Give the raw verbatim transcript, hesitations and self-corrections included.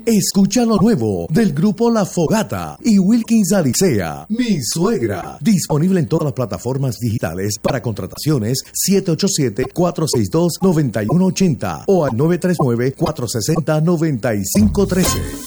Escucha lo nuevo del grupo La Fogata y Wilkins Alicea, Mi Suegra. Disponible en todas las plataformas digitales para contrataciones siete ocho siete, cuatro seis dos, nueve uno ocho cero o al nueve tres nueve, cuatro seis cero, nueve cinco uno tres.